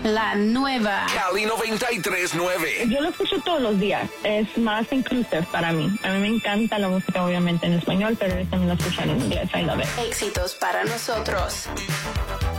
La nueva Cali 93.9. Yo lo escucho todos los días. Es más inclusive para mí. A mí me encanta la música, obviamente, en español, pero también la escucho en inglés. I love it. éxitos para nosotros.